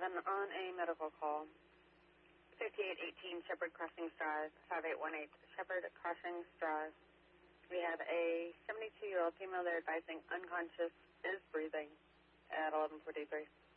7 on a medical call. 5818 Shepherd Crossing Straws, 5818 Shepherd Crossing Straws. We have a 72-year-old female there advising unconscious, is breathing at 11:43.